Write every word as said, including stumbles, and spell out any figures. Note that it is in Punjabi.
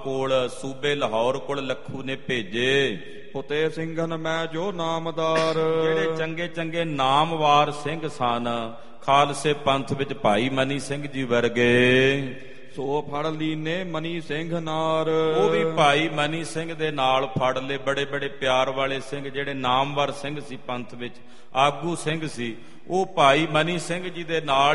ਕੋਲ ਸੂਬੇ ਲਾਹੌਰ ਕੋਲ ਲੱਖੂ ਨੇ ਭੇਜੇ। ਫਤਿਹ ਸਿੰਘਨ ਮੈਂ ਜੋ ਨਾਮਦਾਰ, ਜਿਹੜੇ ਚੰਗੇ ਚੰਗੇ ਨਾਮਵਾਰ ਸਿੰਘ ਸਨ ਖਾਲਸੇ ਪੰਥ ਵਿੱਚ ਭਾਈ ਮਨੀ ਸਿੰਘ ਜੀ ਵਰਗੇ, ਸੋ ਫੜ ਲੀਨੇ ਮਨੀ ਸਿੰਘ ਨਾਰ। ਉਹ ਵੀ ਭਾਈ ਮਨੀ ਸਿੰਘ ਦੇ ਨਾਲ ਫੜ ਲਏ। ਬੜੇ ਬੜੇ ਪਿਆਰ ਵਾਲੇ ਸਿੰਘ ਜਿਹੜੇ ਨਾਮਵਰ ਸਿੰਘ ਸੀ ਪੰਥ ਵਿੱਚ, ਆਗੂ ਸਿੰਘ ਸੀ, ਉਹ ਭਾਈ ਮਨੀ ਸਿੰਘ ਜੀ ਦੇ ਨਾਲ